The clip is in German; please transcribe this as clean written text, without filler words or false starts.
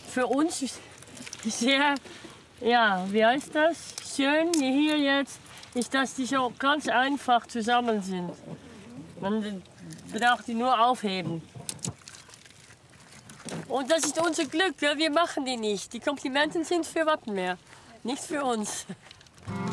für uns sehr, ja, wie heißt das? Schön hier jetzt ist, dass die so ganz einfach zusammen sind. Man braucht die nur aufheben. Und das ist unser Glück, wir machen die nicht. Die Komplimenten sind für Wattenmeer, nicht für uns.